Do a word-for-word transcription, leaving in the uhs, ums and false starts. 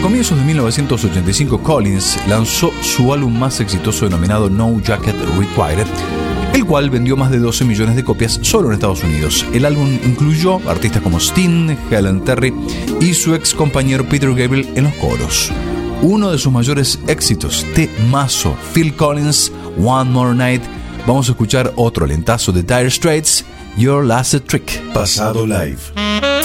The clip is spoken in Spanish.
comienzos de mil novecientos ochenta y cinco, Collins lanzó su álbum más exitoso denominado No Jacket Required, el cual vendió más de doce millones de copias solo en Estados Unidos. El álbum incluyó artistas como Sting, Helen Terry y su ex compañero Peter Gabriel en los coros. Uno de sus mayores éxitos, temazo, Phil Collins, One More Night. Vamos a escuchar otro lentazo de Dire Straits, Your Last Trick. Pasado Live.